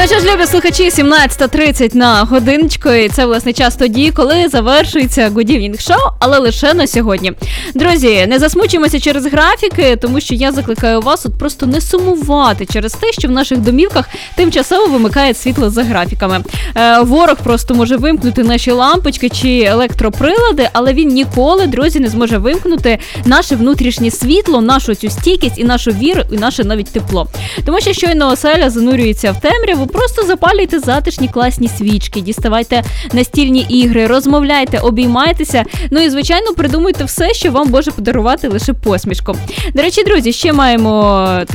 Ну що ж, любі слухачі, 17:30 на годиночку, і це, власне, час тоді, коли завершується Good Evening Show, але лише на сьогодні. Друзі, не засмучуємося через графіки, тому що я закликаю вас от просто не сумувати через те, що в наших домівках тимчасово вимикає світло за графіками. Ворог просто може вимкнути наші лампочки чи електроприлади, але він ніколи, друзі, не зможе вимкнути наше внутрішнє світло, нашу цю стійкість і нашу віру, і наше навіть тепло. Тому що щойно оселя занурюється в темряву, просто запалюйте затишні класні свічки, діставайте настільні ігри, розмовляйте, обіймайтеся, ну і, звичайно, придумуйте все, що вам може подарувати лише посмішку. До речі, друзі, ще маємо